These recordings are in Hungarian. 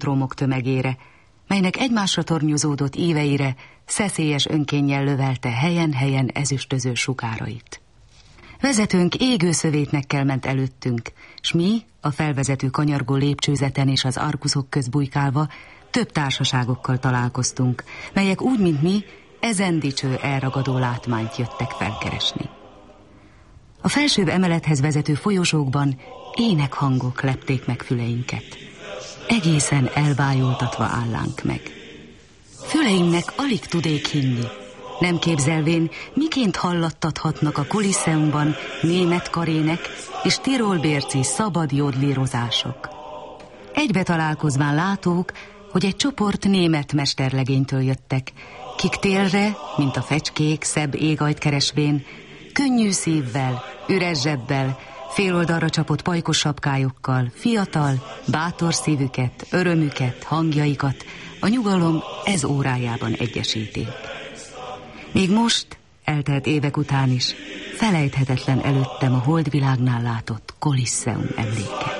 ostromok tömegére, melynek egymásra tornyozódott íveire szeszélyes önkénnyel lövelte helyen-helyen ezüstöző sukárait. Vezetőnk égő szövétnekkel ment előttünk, s mi, a felvezető kanyargó lépcsőzeten és az arkuszok közt bujkálva, több társaságokkal találkoztunk, melyek úgy, mint mi, ezen dicső elragadó látmányt jöttek felkeresni. A felsőbb emelethez vezető folyosókban énekhangok lepték meg füleinket. Egészen elbájoltatva állánk meg. Füleinknek alig tudék hinni, nem képzelvén, miként hallattathatnak a Kolosseumban német karének és tirolbérci szabad jódlírozások. Egybe találkozván látók, hogy egy csoport német mesterlegénytől jöttek, kik télre, mint a fecskék, szebb égajt keresvén, könnyű szívvel, üres zsebbel, féloldalra csapott pajkos sapkájukkal, fiatal, bátor szívüket, örömüket, hangjaikat a nyugalom ez órájában egyesíték. Még most, eltelt évek után is, felejthetetlen előttem a holdvilágnál látott Kolosseum emléke.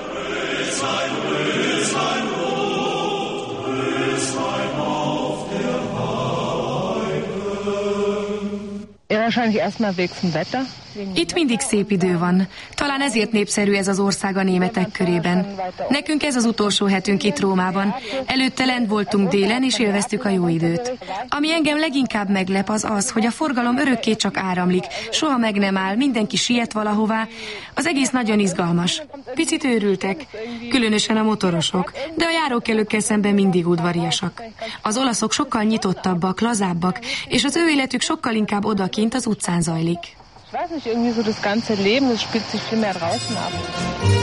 Itt mindig szép idő van. Talán ezért népszerű ez az ország a németek körében. Nekünk ez az utolsó hetünk itt Rómában. Előtte lent voltunk délen, és élveztük a jó időt. Ami engem leginkább meglep az, hogy a forgalom örökké csak áramlik, soha meg nem áll, mindenki siet valahová. Az egész nagyon izgalmas. Picit őrültek, különösen a motorosok, de a járókelőkkel szemben mindig udvariasak. Az olaszok sokkal nyitottabbak, lazábbak, és az ő életük sokkal inkább odakint az utcán zajlik. Ich weiß nicht, irgendwie so das ganze Leben, das spielt sich viel mehr draußen ab.